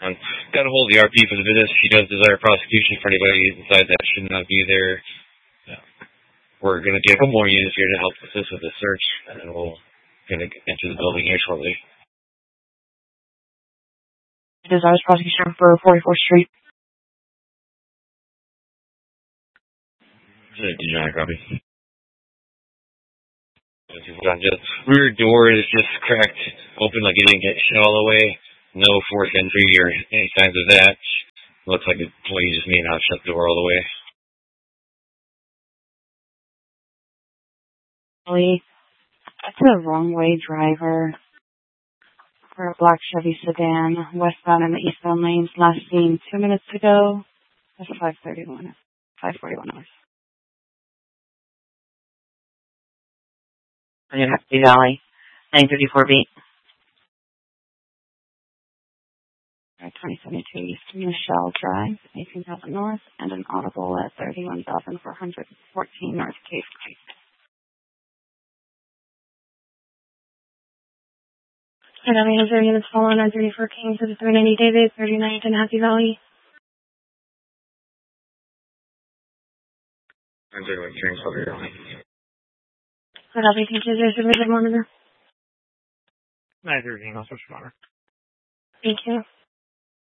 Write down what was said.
Got a hold of the RP for the business. She does desire prosecution for anybody inside that should not be there. We're going to get one more unit here to help assist with the search, and then we'll going to enter the building here shortly. Desires prosecution for 44th Street. Did you not copy? Rear door is just cracked open, like it didn't get shut all the way. No forced entry or any signs of that. Looks like the employee just may not shut the door all the way. That's a wrong-way driver for a black Chevy sedan, westbound in the eastbound lanes, last seen 2 minutes ago. That's 5:41 hours. Happy Valley, 934 beat. 2072 East Michelle Drive, 18,000 North, and an audible at 31,414 North Cave Creek. And I mean, is there units following 934 King to the 390 David, 39th in Happy Valley? 931 King, sorry. Good, I'll be thinking there's a visit monitor. 913, also monitor. Thank you.